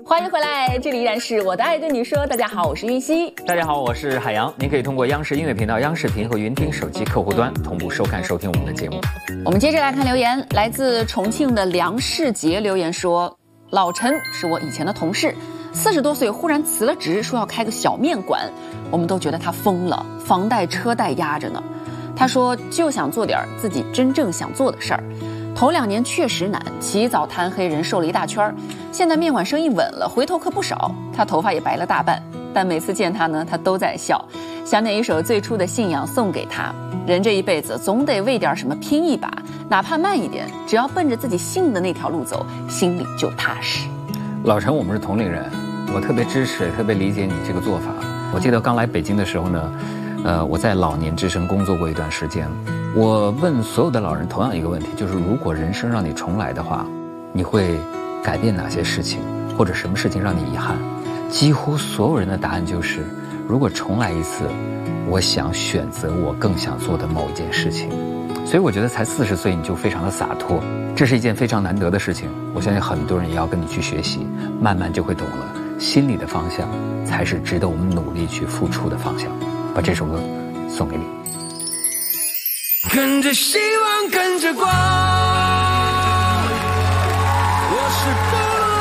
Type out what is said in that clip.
欢迎回来，这里依然是我的爱对你说。大家好，我是云熙。 大家好，我是海洋。您可以通过央视音乐频道、央视频和云听手机客户端同步收看收听我们的节目。 我们接着来看留言，来自重庆的梁世杰留言说，老陈是我以前的同事，40多岁忽然辞了职，说要开个小面馆，我们都觉得他疯了，房贷车贷压着呢。他说就想做点自己真正想做的事儿。头2年确实难，起早贪黑，人瘦了一大圈。现在面馆生意稳了，回头客不少，他头发也白了大半。但每次见他呢，他都在笑。想点一首最初的信仰送给他。人这一辈子总得为点什么拼一把，哪怕慢一点，只要奔着自己信的那条路走，心里就踏实。 老陈，我们是同龄人，我特别支持，也特别理解你这个做法。我记得刚来北京的时候呢，我在老年之声工作过一段时间。我问所有的老人同样一个问题，就是如果人生让你重来的话，你会改变哪些事情，或者什么事情让你遗憾？几乎所有人的答案就是，如果重来一次，我想选择我更想做的某一件事情。所以我觉得才40岁你就非常的洒脱，这是一件非常难得的事情。我相信很多人也要跟你去学习，慢慢就会懂了，心里的方向才是值得我们努力去付出的方向。把这首歌送给你。 跟着希望，跟着光，